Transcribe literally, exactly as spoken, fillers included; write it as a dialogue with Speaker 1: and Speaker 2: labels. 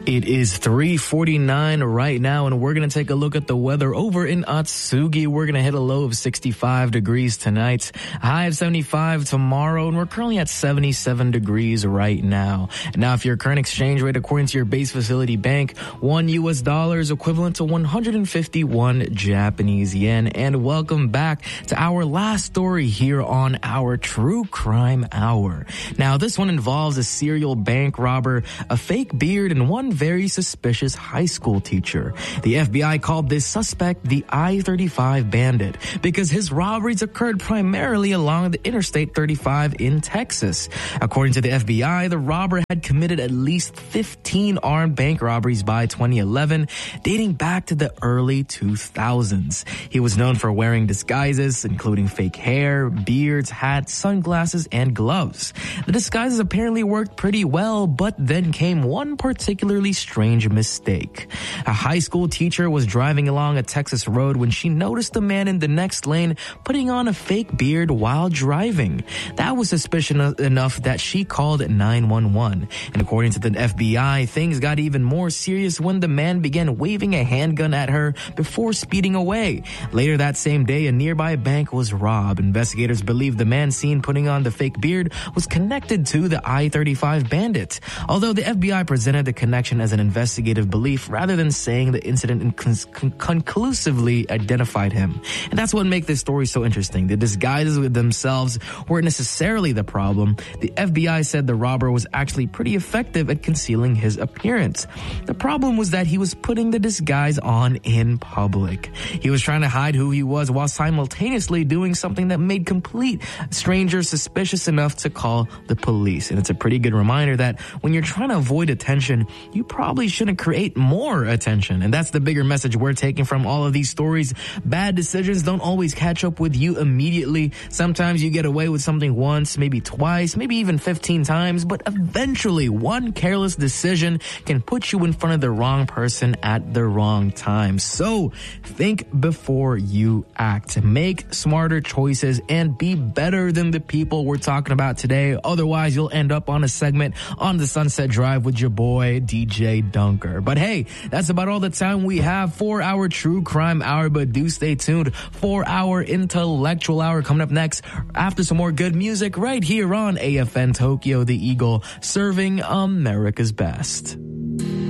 Speaker 1: It is three forty-nine right now, and we're going to take a look at the weather over in Atsugi. We're going to hit a low of sixty-five degrees tonight, a high of seventy-five tomorrow, and we're currently at seventy-seven degrees right now. Now, if your current exchange rate according to your base facility bank, one U S dollar is equivalent to one hundred fifty-one Japanese yen. And welcome back to our last story here on our True Crime Hour. Now, this one involves a serial bank robber, a fake beard, and one very suspicious high school teacher. The F B I called this suspect the I thirty-five bandit because his robberies occurred primarily along the Interstate thirty-five in Texas. According to the F B I, the robber had committed at least fifteen armed bank robberies by twenty eleven, dating back to the early two thousands. He was known for wearing disguises, including fake hair, beards, hats, sunglasses, and gloves. The disguises apparently worked pretty well, but then came one particularly strange mistake. A high school teacher was driving along a Texas road when she noticed a man in the next lane putting on a fake beard while driving. That was suspicious enough that she called nine one one. And according to the F B I, things got even more serious when the man began waving a handgun at her before speeding away. Later that same day, a nearby bank was robbed. Investigators believe the man seen putting on the fake beard was connected to the I thirty-five bandit. Although the F B I presented the connection as an investigative belief rather than saying the incident con- conclusively identified him. And that's what makes this story so interesting. The disguises themselves weren't necessarily the problem. The F B I said the robber was actually pretty effective at concealing his appearance. The problem was that he was putting the disguise on in public. He was trying to hide who he was while simultaneously doing something that made complete strangers suspicious enough to call the police. And it's a pretty good reminder that when you're trying to avoid attention, you probably shouldn't create more attention. And that's the bigger message we're taking from all of these stories. Bad decisions don't always catch up with you immediately. Sometimes you get away with something once, maybe twice, maybe even fifteen times, but eventually one careless decision can put you in front of the wrong person at the wrong time. So think before you act. Make smarter choices and be better than the people we're talking about today. Otherwise, you'll end up on a segment on the Sunset Drive with your boy, D J Dunker. But hey, that's about all the time we have for our True Crime Hour, but do stay tuned for our Intellectual Hour coming up next after some more good music right here on A F N Tokyo, the Eagle, serving America's best.